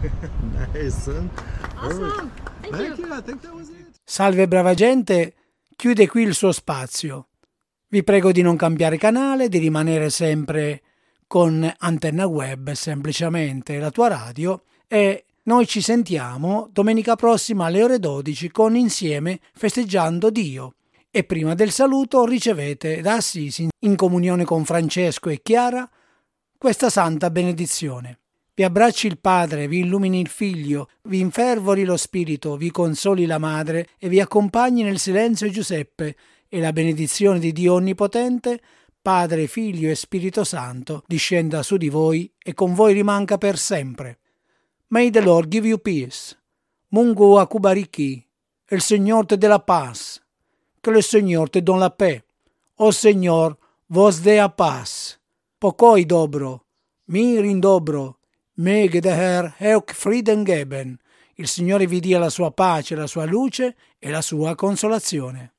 Nice. Awesome. Thank you. I think that was it. Salve brava gente, chiude qui il suo spazio. Vi prego di non cambiare canale, di rimanere sempre con Antenna Web, semplicemente la tua radio, e noi ci sentiamo domenica prossima alle ore 12 con Insieme festeggiando Dio. E prima del saluto ricevete da Assisi, in comunione con Francesco e Chiara, questa santa benedizione. Vi abbracci il Padre, vi illumini il Figlio, vi infervori lo Spirito, vi consoli la Madre e vi accompagni nel silenzio Giuseppe, e la benedizione di Dio Onnipotente, Padre, Figlio e Spirito Santo, discenda su di voi e con voi rimanga per sempre. May the Lord give you peace. Mungu akubariki. El Señor te dé la paz. Que el Señor te donne la paix. O Señor, vos dé a paz. Pokoj dobro, mir in dobro, meg de Herr heuk Frieden geben. Il Signore vi dia la sua pace, la sua luce e la sua consolazione.